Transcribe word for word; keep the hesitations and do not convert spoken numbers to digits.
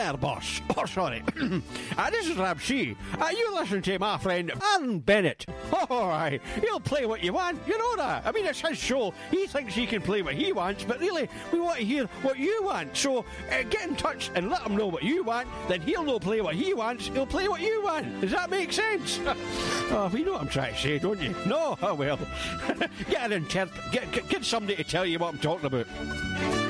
there, boss. Oh, sorry. uh, this is Ramsey. Uh, you listen to my friend Aaron Bennett. Oh, aye. He'll play what you want. You know that. I mean, it's his show. He thinks he can play what he wants, but really, we want to hear what you want. So, uh, get in touch and let him know what you want. Then he'll no play what he wants. He'll play what you want. Does that make sense? Oh, you know what I'm trying to say, don't you? No? Oh, well. Get an interpret. Get, get somebody to tell you what I'm talking about.